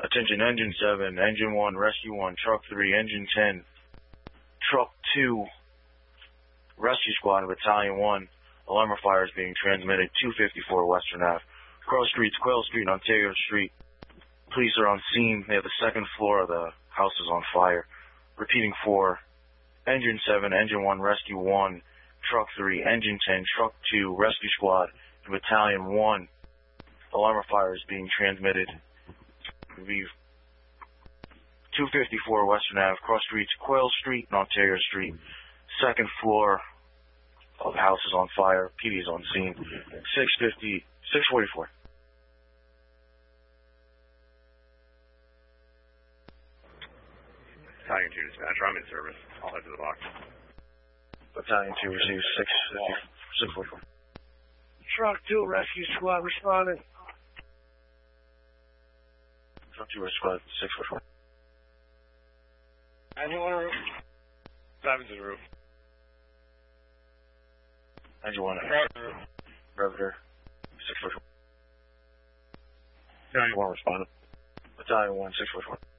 Attention, Engine 7, Engine 1, Rescue 1, Truck 3, Engine 10, Truck 2, Rescue Squad, Battalion 1. Alarm of fire is being transmitted 254 Western Ave. Cross Streets, Quail Street, and Ontario Street. Police are on scene. They have the second floor of the house is on fire. Repeating for Engine 7, Engine 1, Rescue 1, Truck 3, Engine 10, Truck 2, Rescue Squad, and Battalion 1. Alarm of fire is being transmitted. 254 Western Ave, Cross Streets, Quail Street, and Ontario Street. Second floor of the house is on fire. PD is on scene. 644. Battalion 2 dispatcher, I'm in service. I'll head to the box. Battalion 2 receives 644. Truck 2, Rescue Squad responding. Truck 2, Rescue Squad, 644. Engine 1 roof. 7 to the roof. Engine 1, Riveter, 644. Battalion 1 responding. Battalion 1, 644.